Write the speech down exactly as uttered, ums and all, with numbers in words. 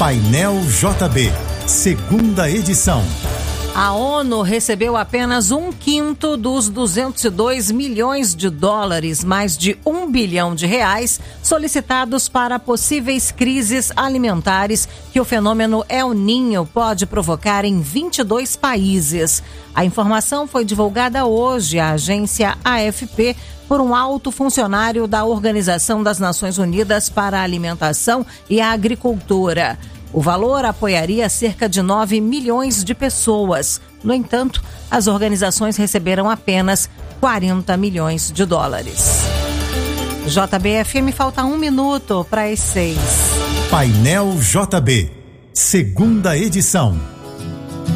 Painel J B, segunda edição. A ONU recebeu apenas um quinto dos duzentos e dois milhões de dólares, mais de um bilhão de reais, solicitados para possíveis crises alimentares que o fenômeno El Niño pode provocar em vinte e dois países. A informação foi divulgada hoje à agência A F P por um alto funcionário da Organização das Nações Unidas para a Alimentação e a Agricultura. O valor apoiaria cerca de nove milhões de pessoas. No entanto, as organizações receberam apenas quarenta milhões de dólares. J B F M, falta um minuto para as seis. Painel J B, segunda edição.